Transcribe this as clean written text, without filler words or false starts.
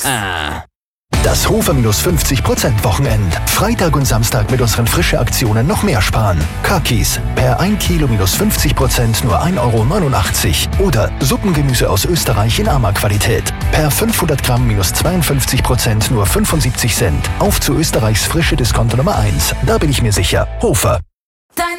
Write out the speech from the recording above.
Das Hofer minus 50% Wochenend. Freitag und Samstag mit unseren frische Aktionen noch mehr sparen. Kakis, per 1 Kilo minus 50% nur 1,89 €. Oder Suppengemüse aus Österreich in Ama-Qualität. Per 500 Gramm minus 52% nur 75 Cent. Auf zu Österreichs frische Discounter Nummer 1. Da bin ich mir sicher. Hofer.